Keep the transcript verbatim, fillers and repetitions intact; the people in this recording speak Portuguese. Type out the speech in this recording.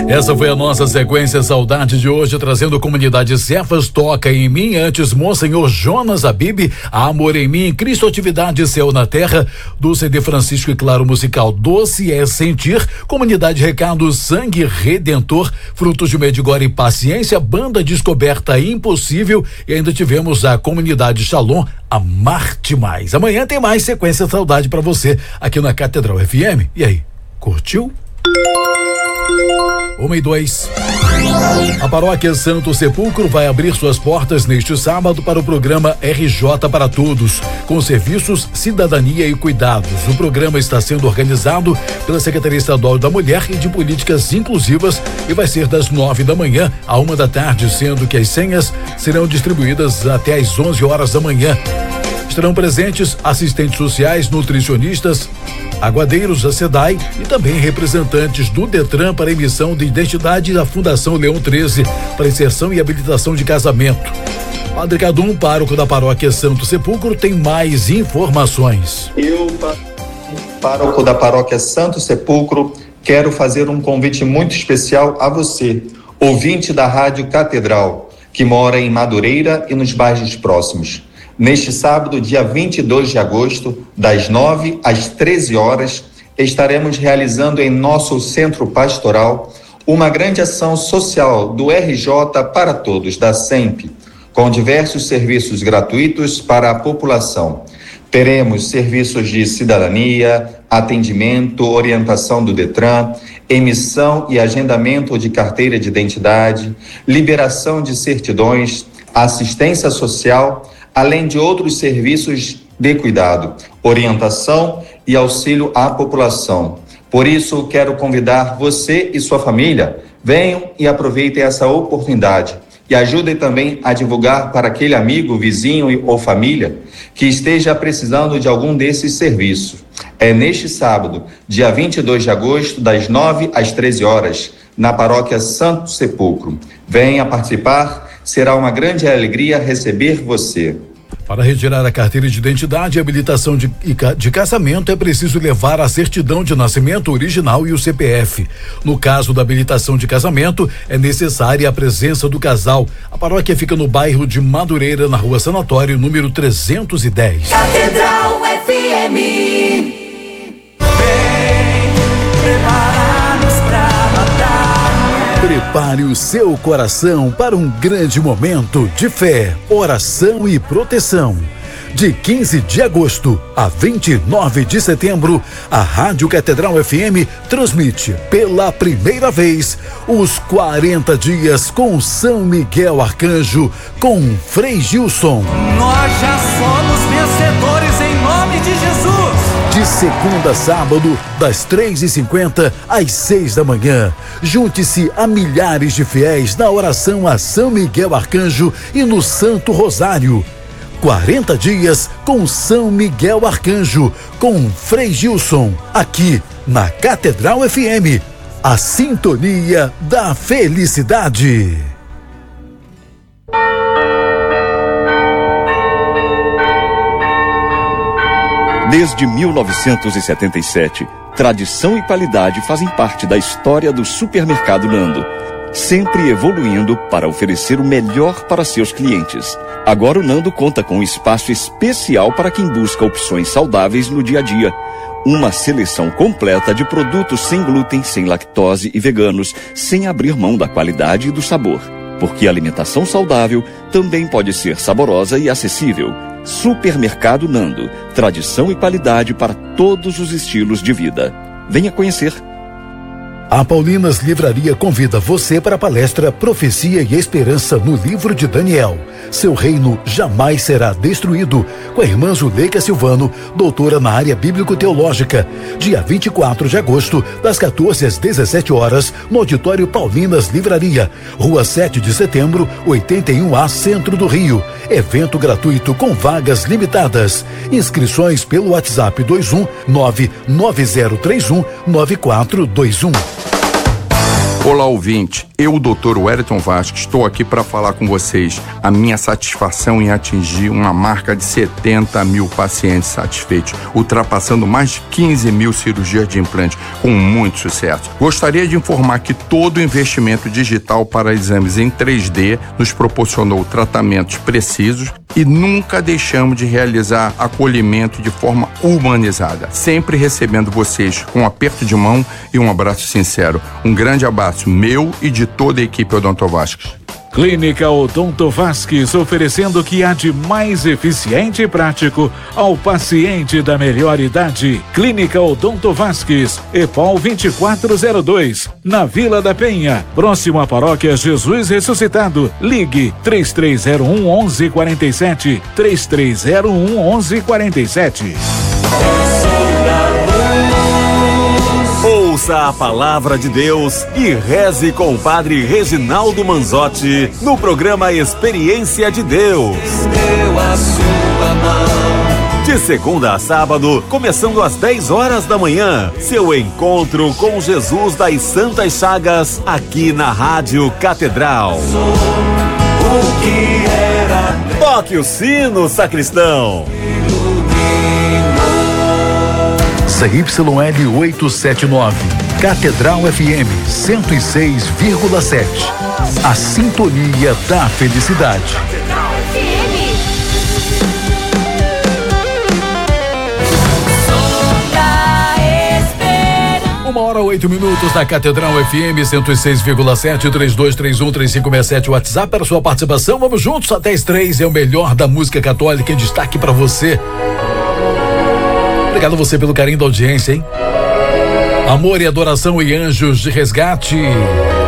Essa foi a nossa sequência Saudade de hoje, trazendo Comunidade Cefas, Toca em Mim, antes Monsenhor Jonas Abib, Amor em Mim, Cristo Atividade Céu na Terra, do C D Francisco e Claro musical Doce é Sentir, Comunidade Recado Sangue Redentor, Frutos de Medigore e Paciência, Banda Descoberta Impossível, e ainda tivemos a Comunidade Shalom, Amar-te Mais. Amanhã tem mais sequência Saudade para você aqui na Catedral F M. E aí, curtiu? Uma e dois. A Paróquia Santo Sepulcro vai abrir suas portas neste sábado para o programa R J para Todos, com serviços, cidadania e cuidados. O programa está sendo organizado pela Secretaria Estadual da Mulher e de Políticas Inclusivas e vai ser das nove da manhã à uma da tarde, sendo que as senhas serão distribuídas até às onze horas da manhã. Estarão presentes assistentes sociais, nutricionistas, aguadeiros da SEDAI e também representantes do DETRAN para emissão de identidade da Fundação Leão treze para inserção e habilitação de casamento. Padre Cadum, pároco da Paróquia Santo Sepulcro, tem mais informações. Eu, pároco da Paróquia Santo Sepulcro, quero fazer um convite muito especial a você, ouvinte da Rádio Catedral, que mora em Madureira e nos bairros próximos. Neste sábado, dia vinte e dois de agosto, das nove às treze horas, estaremos realizando em nosso centro pastoral uma grande ação social do R J para Todos, da SEMP, com diversos serviços gratuitos para a população. Teremos serviços de cidadania, atendimento, orientação do DETRAN, emissão e agendamento de carteira de identidade, liberação de certidões, assistência social, além de outros serviços de cuidado, orientação e auxílio à população. Por isso, quero convidar você e sua família, venham e aproveitem essa oportunidade e ajudem também a divulgar para aquele amigo, vizinho ou família que esteja precisando de algum desses serviços. É neste sábado, dia vinte e dois de agosto, das nove às treze horas, na Paróquia Santo Sepulcro. Venha participar. Será uma grande alegria receber você. Para retirar a carteira de identidade e habilitação de, de casamento, é preciso levar a certidão de nascimento original e o C P F. No caso da habilitação de casamento, é necessária a presença do casal. A paróquia fica no bairro de Madureira, na Rua Sanatório, número trezentos e dez. Catedral F M. Vem preparar-nos pra matar. Prepare o seu coração para um grande momento de fé, oração e proteção. De quinze de agosto a vinte e nove de setembro, a Rádio Catedral F M transmite pela primeira vez os quarenta dias com São Miguel Arcanjo, com Frei Gilson. Nós já somos vencedores em nome de Jesus. De segunda a sábado, das três e cinquenta às seis da manhã. Junte-se a milhares de fiéis na oração a São Miguel Arcanjo e no Santo Rosário. quarenta dias com São Miguel Arcanjo, com Frei Gilson, aqui na Catedral F M. A sintonia da felicidade. Desde mil novecentos e setenta e sete, tradição e qualidade fazem parte da história do Supermercado Nando, sempre evoluindo para oferecer o melhor para seus clientes. Agora o Nando conta com um espaço especial para quem busca opções saudáveis no dia a dia. Uma seleção completa de produtos sem glúten, sem lactose e veganos, sem abrir mão da qualidade e do sabor. Porque a alimentação saudável também pode ser saborosa e acessível. Supermercado Nando, tradição e qualidade para todos os estilos de vida. Venha conhecer. A Paulinas Livraria convida você para a palestra Profecia e Esperança no livro de Daniel. Seu reino jamais será destruído, com a irmã Zuleika Silvano, doutora na área bíblico-teológica. Dia vinte e quatro de agosto, das quatorze às dezessete horas, no auditório Paulinas Livraria, Rua sete de setembro, oitenta e um A, Centro do Rio. Evento gratuito com vagas limitadas. Inscrições pelo WhatsApp dois um nove nove zero três um nove quatro dois um. Olá, ouvinte. Eu, doutor Wellington Vasques, estou aqui para falar com vocês a minha satisfação em atingir uma marca de setenta mil pacientes satisfeitos, ultrapassando mais de quinze mil cirurgias de implante, com muito sucesso. Gostaria de informar que todo o investimento digital para exames em três D nos proporcionou tratamentos precisos e nunca deixamos de realizar acolhimento de forma humanizada, sempre recebendo vocês com um aperto de mão e um abraço sincero. Um grande abraço meu e de toda a equipe Odonto Vasques. Clínica Odonto Vasques, oferecendo o que há de mais eficiente e prático ao paciente da melhor idade. Clínica Odonto Vasques, EPOL vinte e quatro zero dois, na Vila da Penha, próximo à Paróquia Jesus Ressuscitado. Ligue três três zero um, onze quarenta e sete, três três zero um, onze quarenta e sete. Ouça a palavra de Deus e reze com o Padre Reginaldo Manzotti no programa Experiência de Deus. Deu a sua mão. De segunda a sábado, começando às dez horas da manhã, seu encontro com Jesus das Santas Chagas, aqui na Rádio Catedral. O que era Toque o sino, sacristão. Z Y L oitocentos e setenta e nove, Catedral F M cento e seis vírgula sete. A sintonia da felicidade. Catedral F M. Uma hora, oito minutos na Catedral F M cento e seis vírgula sete, três dois três um, três cinco seis sete, WhatsApp para sua participação. Vamos juntos até as três. É o melhor da música católica em destaque para você. Obrigado a você pelo carinho da audiência, hein? Amor e adoração e anjos de resgate.